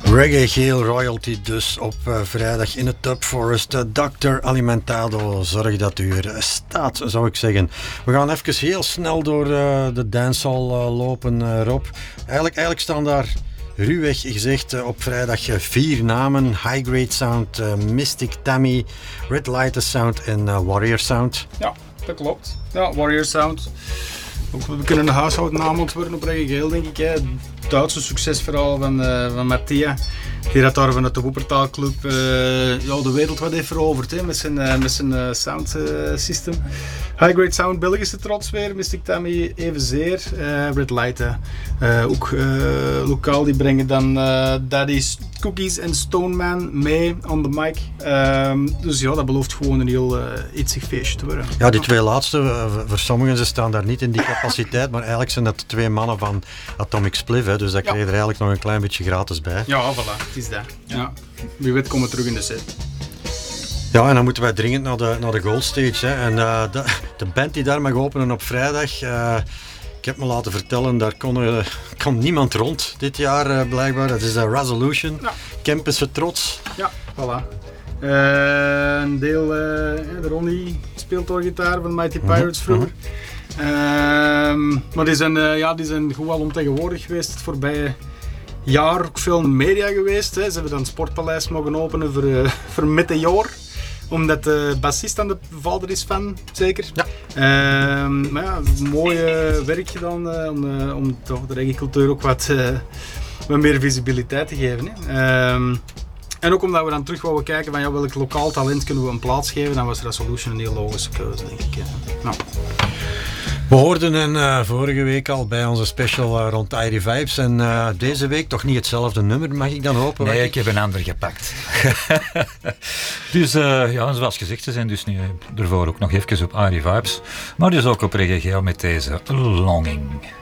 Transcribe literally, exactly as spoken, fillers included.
Reggae Geel Royalty dus op uh, vrijdag in het Tub Forest. Uh, dokter Alimentado, zorg dat u er staat, zou ik zeggen. We gaan even heel snel door uh, de dancehall uh, lopen, uh, Rob. Eigenlijk, eigenlijk staan daar ruwweg gezegd uh, op vrijdag uh, vier namen. High Grade Sound, uh, Mystic Tammy, Red Lighter Sound en uh, Warrior Sound. Ja, dat klopt. Ja, Warrior Sound. Ook, we kunnen de huishoudnaam ontworpen op Reggae Geel, denk ik. Hè. Het Duitse succesverhaal van, uh, van Mattia. Die dat daar vanuit de Wuppertalclub uh, ja, de wereld wat heeft veroverd, hè, met zijn, uh, met zijn uh, sound uh, system. High Grade Sound, Belgische trots weer. Mystic Tammy evenzeer. Uh, Red Lighter. Uh, ook uh, lokaal, die brengen dan uh, Daddy's Cookies en Stoneman mee on the mic. Uh, dus ja, dat belooft gewoon een heel uh, ietsig feestje te worden. Ja, die twee laatste, uh, voor sommigen ze staan daar niet in die capaciteit, maar eigenlijk zijn dat twee mannen van Atomic Spliff, hè, dus daar krijg je er eigenlijk nog een klein beetje gratis bij. Ja, voilà. Het is dat. Ja. Wie weet komen we terug in de set. Ja, en dan moeten wij dringend naar de, naar de Gold Stage. Hè. En uh, de, de band die daar mag openen op vrijdag, uh, ik heb me laten vertellen, daar kon, uh, kon niemand rond dit jaar uh, blijkbaar. Dat is de uh, Resolution, ja. Kempische trots. Ja, voilà. Uh, een deel, uh, de Ronnie speelt door gitaar van Mighty Pirates vroeger. Uh, maar die zijn, uh, ja, die zijn goed al ontegenwoordig geweest het voorbije jaar, ook veel in de media geweest. Hè. Ze hebben dan het Sportpaleis mogen openen voor, uh, voor Meteor. Omdat de bassist aan de vader is van, zeker. Ja. Uh, maar ja, mooi uh, werk gedaan uh, om, uh, om toch de reggae-cultuur ook wat, uh, wat meer visibiliteit te geven. Hè. Uh, en ook omdat we dan terug wouden kijken van ja, welk lokaal talent kunnen we een plaats geven, dan was Resolution een heel logische keuze, denk ik. Nou. We hoorden hen uh, vorige week al bij onze special uh, rond Airy Vibes en uh, deze week toch niet hetzelfde nummer, mag ik dan hopen? Nee, ik heb een ander gepakt. Dus uh, ja, zoals gezegd, ze zijn dus nu ervoor ook nog even op Airy Vibes, maar dus ook op Reggae Geel met deze Longing.